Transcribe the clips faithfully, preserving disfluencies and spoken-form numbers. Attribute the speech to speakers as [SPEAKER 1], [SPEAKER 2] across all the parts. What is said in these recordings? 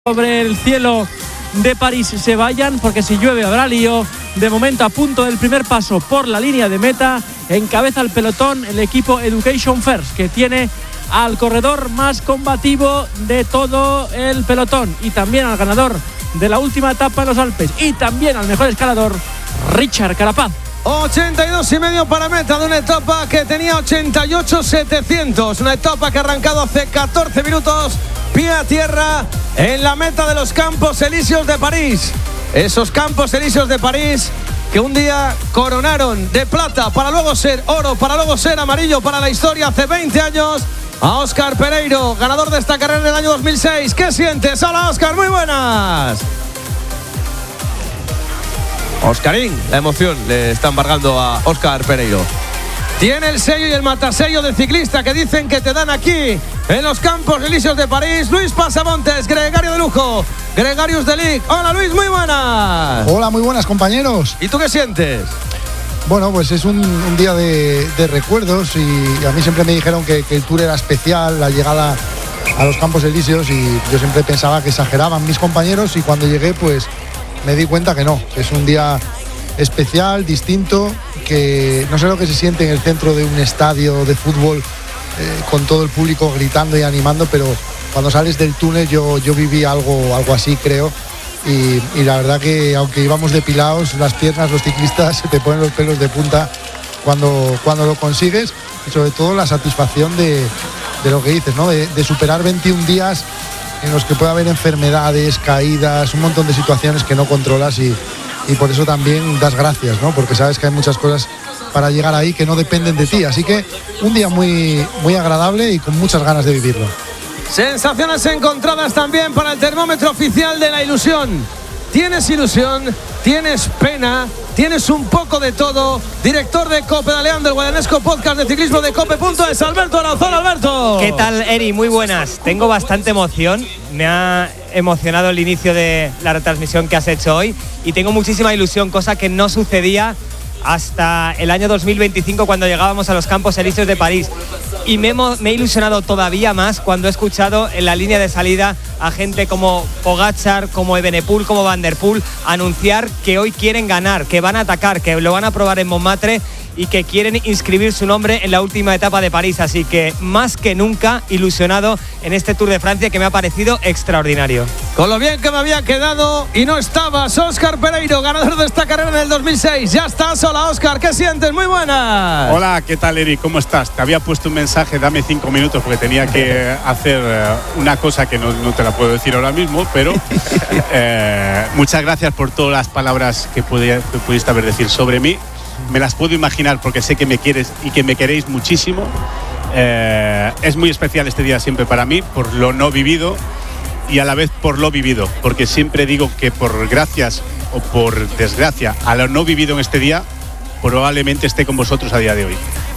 [SPEAKER 1] sobre el cielo de París se vayan, porque si llueve habrá lío. De momento, a punto del primer paso por la línea de meta, encabeza el pelotón el equipo Education First, que tiene al corredor más combativo de todo el pelotón y también al ganador de la última etapa en los Alpes y también al mejor escalador, Richard Carapaz.
[SPEAKER 2] ochenta y dos y medio para meta de una etapa que tenía ochenta y ocho setecientos, una etapa que ha arrancado hace catorce minutos, pie a tierra en la meta de los Campos Elíseos de París. Esos Campos Elíseos de París que un día coronaron de plata para luego ser oro, para luego ser amarillo para la historia hace veinte años a Óscar Pereiro, ganador de esta carrera en el año dos mil seis. ¿Qué sientes? Hola, Óscar, muy buenas. Óscarín, la emoción le está embargando a Óscar Pereiro. Tiene el sello y el matasello del ciclista que dicen que te dan aquí en los Campos Elíseos de París. Luis Pasamontes, gregario de lujo, Gregarius de Lig. Hola Luis, muy buenas.
[SPEAKER 3] Hola, muy buenas compañeros.
[SPEAKER 2] ¿Y tú qué sientes?
[SPEAKER 3] Bueno, pues es un, un día de, de recuerdos y a mí siempre me dijeron que, que el Tour era especial, la llegada a los Campos Elíseos, y yo siempre pensaba que exageraban mis compañeros, y cuando llegué pues me di cuenta que no, que es un día especial, distinto, que no sé lo que se siente en el centro de un estadio de fútbol eh, con todo el público gritando y animando, pero cuando sales del túnel yo, yo viví algo, algo así, creo, y, y la verdad que aunque íbamos depilados las piernas, los ciclistas, se te ponen los pelos de punta cuando, cuando lo consigues, y sobre todo la satisfacción de, de lo que dices, ¿no? de, de superar veintiún días en los que puede haber enfermedades, caídas, un montón de situaciones que no controlas, y, y por eso también das gracias, ¿no? Porque sabes que hay muchas cosas para llegar ahí que no dependen de ti. Así que un día muy, muy agradable y con muchas ganas de vivirlo.
[SPEAKER 2] Sensaciones encontradas también para el termómetro oficial de la ilusión. Tienes ilusión, tienes pena, tienes un poco de todo. Director de Copedaleando, el guadanesco podcast de ciclismo de cope punto es, Alberto Aranzón. Alberto,
[SPEAKER 4] ¿qué tal, Eri? Muy buenas. Tengo bastante emoción. Me ha emocionado el inicio de la retransmisión que has hecho hoy y tengo muchísima ilusión, cosa que no sucedía hasta el año dos mil veinticinco, cuando llegábamos a los Campos Elíseos de París. Y me, me he ilusionado todavía más cuando he escuchado en la línea de salida a gente como Pogačar, como Evenepoel, como Van der Poel anunciar que hoy quieren ganar, que van a atacar, que lo van a probar en Montmartre y que quieren inscribir su nombre en la última etapa de París. Así que más que nunca ilusionado en este Tour de Francia, que me ha parecido extraordinario.
[SPEAKER 2] Con lo bien que me había quedado y no estabas, Óscar Pereiro, ganador de esta carrera en el dos mil seis. Ya estás. Hola Óscar, ¿qué sientes? Muy buenas.
[SPEAKER 5] Hola, ¿qué tal, Eri? ¿Cómo estás? Te había puesto un mensaje, dame cinco minutos porque tenía que hacer una cosa que no, no te la puedo decir ahora mismo, pero eh, muchas gracias por todas las palabras que, podía, que pudiste haber decir sobre mí. Me las puedo imaginar porque sé que me quieres y que me queréis muchísimo. Eh, es muy especial este día siempre para mí, por lo no vivido y a la vez por lo vivido, porque siempre digo que por gracias o por desgracia a lo no vivido en este día, probablemente esté con vosotros a día de hoy.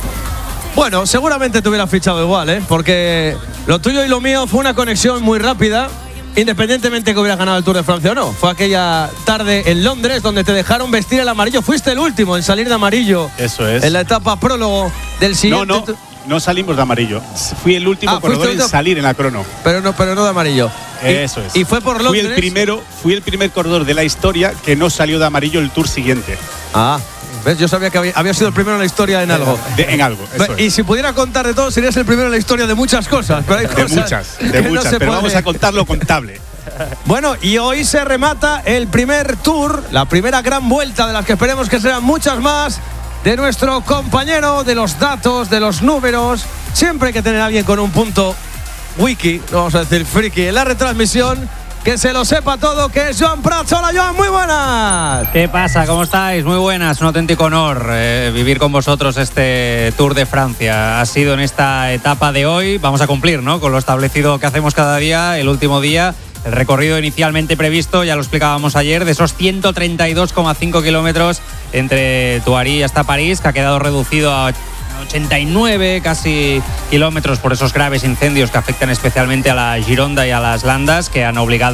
[SPEAKER 2] Bueno, seguramente te hubiera fichado igual, ¿eh? Porque lo tuyo y lo mío fue una conexión muy rápida, independientemente que hubieras ganado el Tour de Francia o no. Fue aquella tarde en Londres donde te dejaron vestir el amarillo. Fuiste el último en salir de amarillo.
[SPEAKER 5] Eso es.
[SPEAKER 2] En la etapa prólogo del siguiente.
[SPEAKER 5] No, no, no salimos de amarillo. Fui el último ah, corredor en salir en la crono.
[SPEAKER 2] Pero no, pero no de amarillo.
[SPEAKER 5] Eso
[SPEAKER 2] y,
[SPEAKER 5] es.
[SPEAKER 2] Y fue por Londres.
[SPEAKER 5] Fui el primero, fui el primer corredor de la historia que no salió de amarillo el Tour siguiente.
[SPEAKER 2] Ah. ¿Ves? Yo sabía que había, había sido el primero en la historia en algo.
[SPEAKER 5] De, en algo, eso
[SPEAKER 2] Y
[SPEAKER 5] es.
[SPEAKER 2] si pudiera contar de todo, serías el primero en la historia de muchas cosas. Pero hay
[SPEAKER 5] de
[SPEAKER 2] cosas
[SPEAKER 5] muchas, de muchas.
[SPEAKER 2] No
[SPEAKER 5] pero
[SPEAKER 2] puede.
[SPEAKER 5] vamos a contar lo contable.
[SPEAKER 2] Bueno, y hoy se remata el primer Tour, la primera gran vuelta, de las que esperemos que sean muchas más, de nuestro compañero de los datos, de los números. Siempre hay que tener a alguien con un punto wiki, no vamos a decir friki, en la retransmisión, que se lo sepa todo, que es Joan Prats. Hola Joan, muy buenas.
[SPEAKER 6] ¿Qué pasa? ¿Cómo estáis? Muy buenas, un auténtico honor eh, vivir con vosotros este Tour de Francia. Ha sido en esta etapa de hoy, vamos a cumplir, ¿no?, con lo establecido que hacemos cada día, el último día. El recorrido inicialmente previsto, ya lo explicábamos ayer, de esos ciento treinta y dos coma cinco kilómetros entre Thoiry hasta París, que ha quedado reducido a ochenta y nueve casi kilómetros por esos graves incendios que afectan especialmente a la Gironda y a las Landas, que han obligado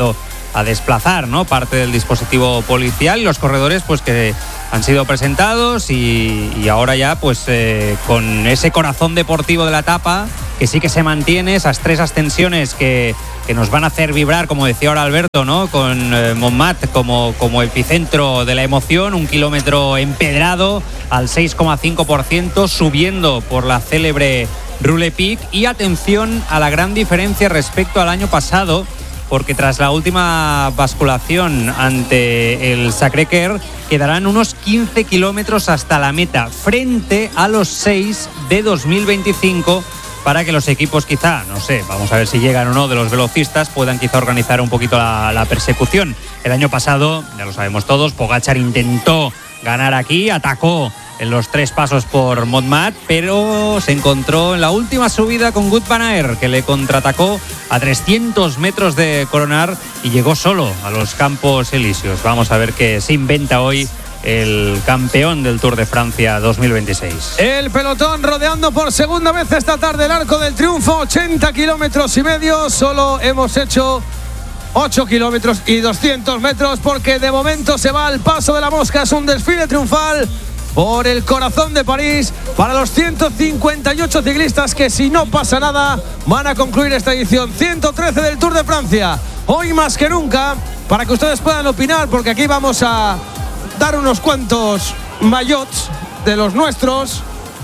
[SPEAKER 6] a desplazar, ¿no?, parte del dispositivo policial, y los corredores pues que han sido presentados y, y ahora ya pues eh, con ese corazón deportivo de la etapa que sí que se mantiene, esas tres ascensiones que, que nos van a hacer vibrar, como decía ahora Alberto, ¿no?, con eh, Montmat como, como epicentro de la emoción, un kilómetro empedrado al seis coma cinco por ciento, subiendo por la célebre Rule Peak, y atención a la gran diferencia respecto al año pasado, porque tras la última basculación ante el Sacré-Cœur quedarán unos quince kilómetros hasta la meta, frente a los seis de dos mil veinticinco, para que los equipos quizá, no sé, vamos a ver si llegan o no, de los velocistas, puedan quizá organizar un poquito la, la persecución. El año pasado, ya lo sabemos todos, Pogačar intentó ganar aquí, atacó en los tres pasos por Montmat, pero se encontró en la última subida con Wout van Aert, que le contraatacó a trescientos metros de coronar y llegó solo a los Campos Elíseos. Vamos a ver qué se inventa hoy el campeón del Tour de Francia dos mil veintiséis.
[SPEAKER 2] El pelotón rodeando por segunda vez esta tarde el Arco del Triunfo, ochenta kilómetros y medio. Solo hemos hecho ocho kilómetros y doscientos metros, porque de momento se va al Paso de la Mosca. Es un desfile triunfal por el corazón de París para los ciento cincuenta y ocho ciclistas que, si no pasa nada, van a concluir esta edición ciento trece del Tour de Francia. Hoy más que nunca, para que ustedes puedan opinar, porque aquí vamos a dar unos cuantos maillots de los nuestros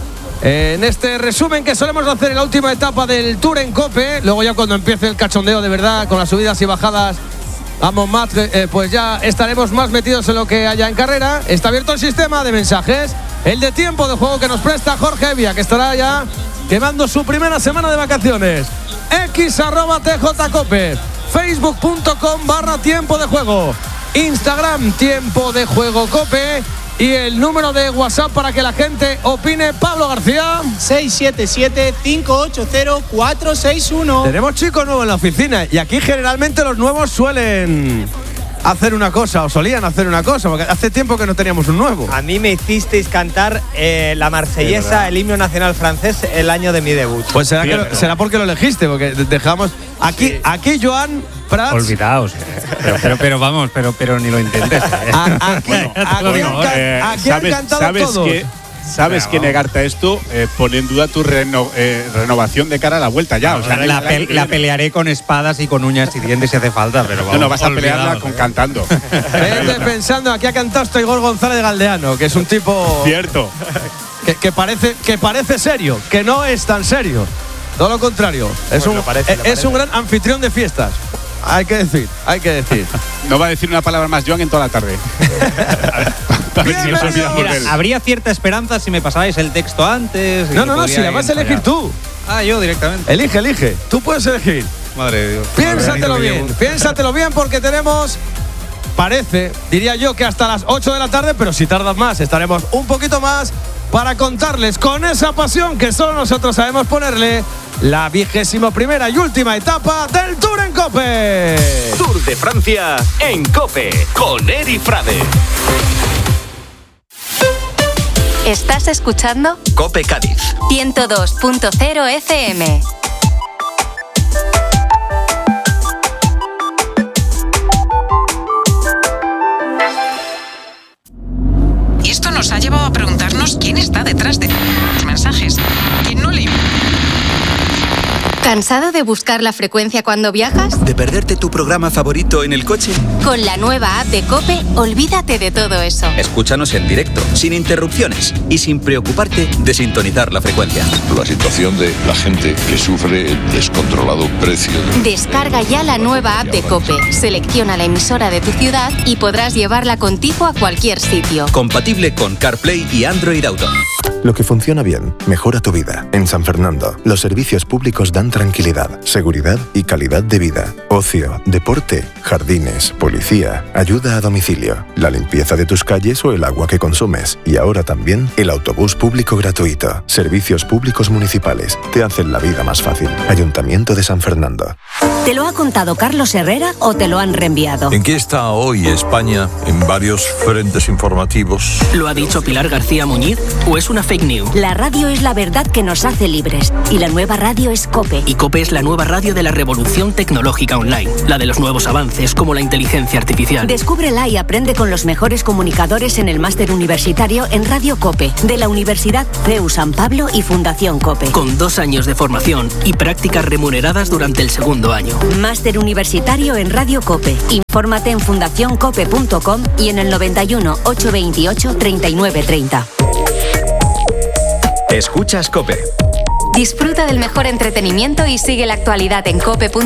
[SPEAKER 2] en este resumen que solemos hacer en la última etapa del Tour en COPE. Luego ya cuando empiece el cachondeo de verdad, con las subidas y bajadas a Montmat, eh, pues ya estaremos más metidos en lo que haya en carrera. Está abierto el sistema de mensajes, el de tiempo de juego que nos presta Jorge Evia, que estará ya quemando su primera semana de vacaciones. X arroba tjcope, facebook punto com barra tiempo de juego, Instagram tiempo de juego cope, y el número de WhatsApp para que la gente opine. Pablo García,
[SPEAKER 7] seis siete siete, cinco ocho cero, cuatro seis uno.
[SPEAKER 2] Tenemos chicos nuevos en la oficina y aquí generalmente los nuevos suelen hacer una cosa, o solían hacer una cosa, porque hace tiempo que no teníamos un nuevo.
[SPEAKER 4] A mí me hicisteis cantar eh, la marsellesa, el himno nacional francés, el año de mi debut.
[SPEAKER 2] Pues será, que lo, será porque lo elegiste, porque dejamos aquí, sí. aquí Joan Prats.
[SPEAKER 6] Olvidaos. Pero, pero, pero vamos, pero, pero ni lo intentes.
[SPEAKER 2] A, aquí, bueno, aquí,
[SPEAKER 5] no,
[SPEAKER 2] han,
[SPEAKER 5] eh,
[SPEAKER 2] aquí
[SPEAKER 5] sabes,
[SPEAKER 2] han cantado
[SPEAKER 5] sabes
[SPEAKER 2] todos.
[SPEAKER 5] Que, sabes que negarte a esto eh, pone en duda tu reno, eh, renovación de cara a la vuelta ya. O sea,
[SPEAKER 6] la, pe la pelearé con espadas y con uñas y dientes si hace falta, pero vamos,
[SPEAKER 5] no, no vas a pelearla con cantando.
[SPEAKER 2] Vete pensando, aquí ha cantado hasta Igor González de Galdeano, que es un tipo
[SPEAKER 5] cierto
[SPEAKER 2] que, que parece que parece serio, que no es tan serio. Todo lo contrario, es, pues un, parece, es, es un gran anfitrión de fiestas. Hay que decir, hay que decir.
[SPEAKER 5] No va a decir una palabra más Joan en toda la tarde. A ver si nos olvidamos de él.
[SPEAKER 6] Habría cierta esperanza si me pasabais el texto antes.
[SPEAKER 2] No, no, no, si la vas a elegir tú.
[SPEAKER 6] Ah, yo directamente.
[SPEAKER 2] Elige, elige. Tú puedes elegir.
[SPEAKER 6] Madre de Dios.
[SPEAKER 2] Piénsatelo bien, piénsatelo bien, porque tenemos, parece, diría yo, que hasta las ocho de la tarde, pero si tardas más, estaremos un poquito más para contarles con esa pasión que solo nosotros sabemos ponerle, la vigésimo primera y última etapa del Tour en COPE.
[SPEAKER 8] Tour de Francia en COPE con Eri Frade.
[SPEAKER 9] ¿Estás escuchando?
[SPEAKER 8] COPE Cádiz
[SPEAKER 9] ciento dos punto cero F M.
[SPEAKER 10] Y esto nos ha llevado a preguntarnos quién está detrás de los mensajes. ¿Quién no lee?
[SPEAKER 9] ¿Cansado de buscar la frecuencia cuando viajas?
[SPEAKER 8] ¿De perderte tu programa favorito en el coche?
[SPEAKER 9] Con la nueva app de COPE, olvídate de todo eso.
[SPEAKER 8] Escúchanos en directo, sin interrupciones y sin preocuparte de sintonizar la frecuencia.
[SPEAKER 11] La situación de la gente que sufre el descontrolado precio. De...
[SPEAKER 9] Descarga ya la nueva app de COPE, selecciona la emisora de tu ciudad y podrás llevarla contigo a cualquier sitio.
[SPEAKER 8] Compatible con CarPlay y Android Auto.
[SPEAKER 12] Lo que funciona bien, mejora tu vida. En San Fernando, los servicios públicos dan tranquilidad, seguridad y calidad de vida. Ocio, deporte, jardines, policía. policía, ayuda a domicilio, la limpieza de tus calles o el agua que consumes. Y ahora también el autobús público gratuito. Servicios públicos municipales te hacen la vida más fácil. Ayuntamiento de San Fernando.
[SPEAKER 13] ¿Te lo ha contado Carlos Herrera o te lo han reenviado?
[SPEAKER 14] ¿En qué está hoy España en varios frentes informativos?
[SPEAKER 15] ¿Lo ha dicho Pilar García Muñiz o es una fake news?
[SPEAKER 13] La radio es la verdad que nos hace libres y la nueva radio es COPE.
[SPEAKER 15] Y COPE es la nueva radio de la revolución tecnológica online, la de los nuevos avances como la inteligencia artificial.
[SPEAKER 13] Descúbrela y aprende con los mejores comunicadores en el máster universitario en Radio COPE de la Universidad C E U San Pablo y Fundación COPE.
[SPEAKER 15] Con dos años de formación y prácticas remuneradas durante el segundo año.
[SPEAKER 13] Máster universitario en Radio COPE. Infórmate en fundación cope punto com y en el noventa y uno, ochocientos veintiocho, treinta y nueve treinta.
[SPEAKER 8] Escuchas COPE.
[SPEAKER 9] Disfruta del mejor entretenimiento y sigue la actualidad en cope punto com.